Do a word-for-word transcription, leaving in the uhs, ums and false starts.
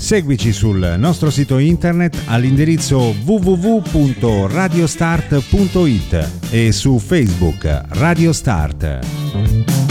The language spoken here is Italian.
Seguici sul nostro sito internet all'indirizzo w w w punto radiostart punto it e su Facebook Radio Start.